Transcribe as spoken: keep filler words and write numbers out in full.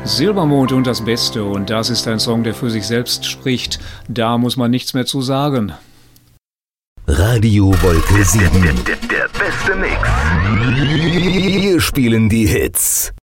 Silbermond und das Beste, und das ist ein Song, der für sich selbst spricht. Da muss man nichts mehr zu sagen. Radio Wolke sieben. Der, der, der beste Mix. Wir spielen die Hits.